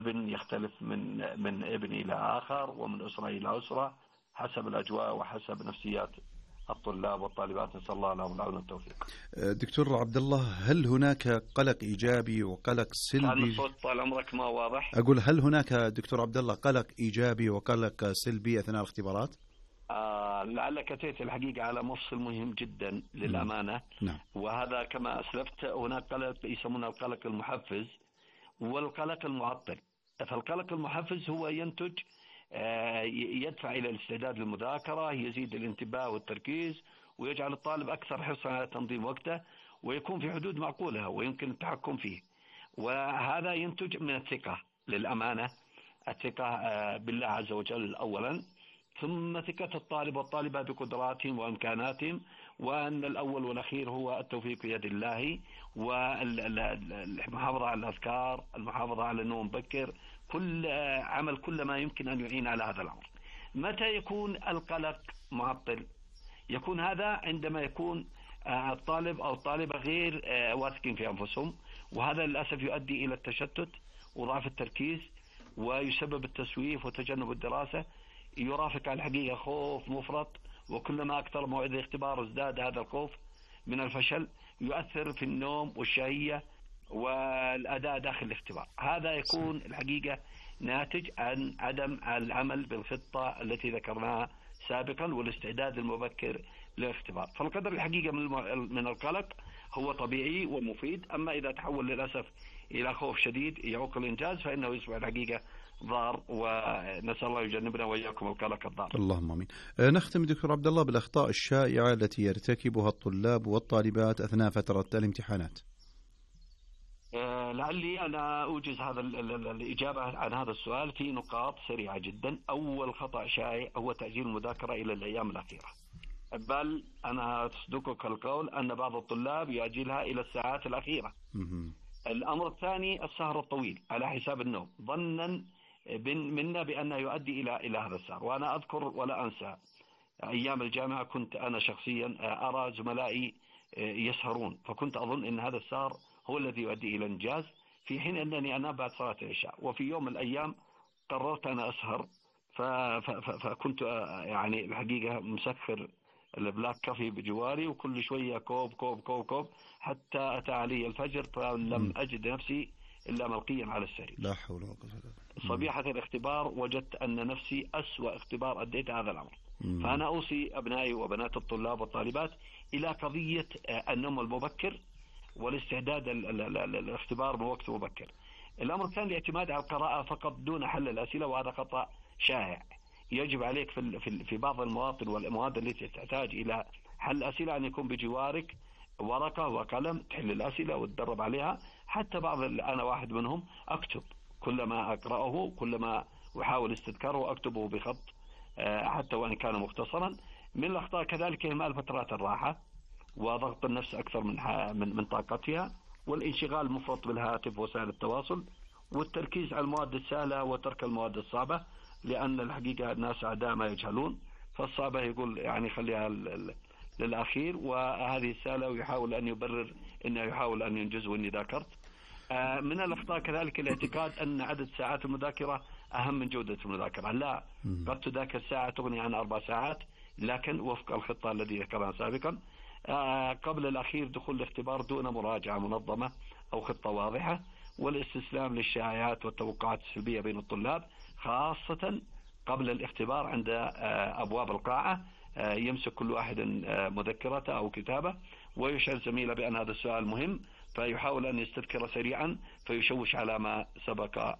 ابن يختلف من ابن إلى آخر ومن أسرة إلى أسرة حسب الأجواء وحسب نفسيات الطلاب والطالبات. نسأل الله لهم العون والتوفيق. دكتور عبد الله، هل هناك قلق إيجابي وقلق سلبي؟ كان الصوت طال عمرك ما واضح. أقول هل هناك دكتور عبد الله قلق إيجابي وقلق سلبي أثناء الاختبارات؟ لعلك أتيت الحقيقة على مفصل مهم جدا للأمانة. نعم. وهذا كما أسلفت هناك قلق يسمونه القلق المحفز والقلق المعطل. فالقلق المحفز هو ينتج يدفع إلى الاستعداد للمذاكرة، يزيد الانتباه والتركيز ويجعل الطالب أكثر حرصا على تنظيم وقته ويكون في حدود معقولة ويمكن التحكم فيه. وهذا ينتج من الثقة للأمانة، الثقة بالله عز وجل أولا، ثم ثقة الطالب والطالبة بقدراتهم وإمكاناتهم، وأن الأول والأخير هو التوفيق بيد الله، والمحافظة على الأذكار، المحافظة على النوم مبكر، كل عمل كل ما يمكن أن يعين على هذا الأمر. متى يكون القلق معطل؟ يكون هذا عندما يكون الطالب أو الطالبة غير واثقين في أنفسهم، وهذا للأسف يؤدي إلى التشتت وضعف التركيز ويسبب التسويف وتجنب الدراسة. يرافق على الحقيقة خوف مفرط، وكلما أكثر موعد الاختبار ازداد هذا الخوف من الفشل، يؤثر في النوم والشهية والأداء داخل الاختبار. هذا يكون الحقيقة ناتج عن عدم العمل بالخطة التي ذكرناها سابقا والاستعداد المبكر للاختبار. فالقدر الحقيقة من القلق هو طبيعي ومفيد، أما إذا تحول للأسف إلى خوف شديد يعوق الإنجاز فإنه يصبح الحقيقة ضار، ونسأل الله يجنبنا وإياكم القلق الضار. اللهم آمين. نختم دكتور عبد الله بالأخطاء الشائعة التي يرتكبها الطلاب والطالبات أثناء فترة الامتحانات. لعلي أنا أوجز هذا الإجابة عن هذا السؤال في نقاط سريعة جدا. أول خطأ شائع هو تأجيل المذاكرة إلى الأيام الأخيرة، بل أنا أصدقك القول أن بعض الطلاب يأجلها إلى الساعات الأخيرة. الأمر الثاني السهر الطويل على حساب النوم، ظنا منا بأنه يؤدي إلى هذا السهر. وأنا أذكر ولا أنسى أيام الجامعة كنت أنا شخصيا أرى زملائي يسهرون، فكنت أظن أن هذا السهر هو الذي يؤدي إلى إنجاز، في حين أنني أنام بعد صلاة العشاء. وفي يوم من الأيام قررت أنا أسهر، فكنت يعني الحقيقة مسخر البلاك كافي بجواري، وكل شوية كوب كوب كوب كوب حتى أتى علي الفجر، فلم أجد نفسي إلا ملقيا على السرير. لا حول ولا قوة إلا بالله. صبيحة الاختبار وجدت أن نفسي أسوأ اختبار أديت هذا الأمر. فأنا أوصي أبنائي وبنات الطلاب والطالبات إلى قضية النوم المبكر والاستعداد للاختبار بوقت مبكر. الأمر الثاني الاعتماد على القراءة فقط دون حل الأسئلة، وهذا خطأ شائع. يجب عليك في بعض المواطن والمواد التي تحتاج إلى حل أسئلة أن يكون بجوارك ورقة وقلم تحل الأسئلة وتدرب عليها. حتى أنا واحد منهم أكتب كل ما أقرأه، كل ما أحاول استذكاره أكتبه بخط حتى وإن كان مختصرا. من الأخطاء كذلك إهمال فترات الراحة وضغط النفس أكثر من طاقتها، والانشغال المفرط بالهاتف ووسائل التواصل، والتركيز على المواد السهلة وترك المواد الصعبة، لأن الحقيقة الناس أعداء ما يجهلون، فالصعبة يقول يعني خليها للأخير، وهذه السهلة ويحاول أن يبرر إنه يحاول أن ينجز وإني ذاكرت. من الأخطاء كذلك الاعتقاد أن عدد ساعات المذاكرة أهم من جودة المذاكرة. لا، قد تذاكر ساعة تغني عن 4 ساعات، لكن وفق الخطة التي ذكرها سابقا. قبل الأخير دخول الاختبار دون مراجعة منظمة أو خطة واضحة، والاستسلام للشائعات والتوقعات السلبية بين الطلاب، خاصة قبل الاختبار عند أبواب القاعة. يمسك كل واحد مذكرته أو كتابه ويشعر زميله بأن هذا السؤال مهم، فيحاول أن يستذكر سريعا فيشوش على ما سبق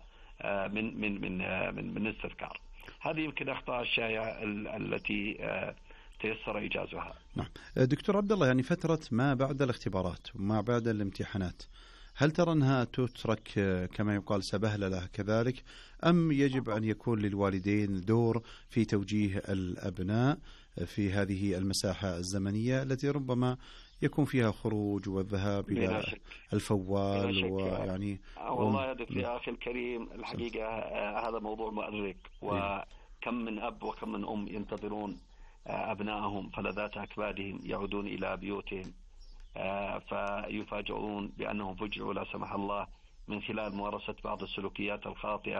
من الاستذكار. هذه يمكن أخطاء الشائعة التي تيسر إيجازها. نعم. دكتور عبد الله، يعني فترة ما بعد الاختبارات وما بعد الامتحانات، هل ترى أنها تترك كما يقال سبهللة كذلك، أم يجب أن يكون للوالدين دور في توجيه الأبناء في هذه المساحة الزمنية التي ربما يكون فيها خروج والذهاب إلى الفوال ويعني والله يا أخي الكريم الحقيقة هذا موضوع مؤرق، وكم من أب وكم من أم ينتظرون أبنائهم فلذات أكبادهم يعودون إلى بيوتهم فيفاجئون بأنهم فجعوا لا سمح الله من خلال ممارسة بعض السلوكيات الخاطئة